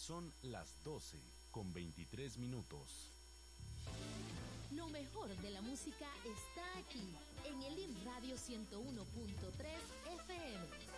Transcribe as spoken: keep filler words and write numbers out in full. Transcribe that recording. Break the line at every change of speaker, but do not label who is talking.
Son las doce con veintitrés minutos.
Lo mejor de la música está aquí, en el I M Radio ciento uno punto tres F M.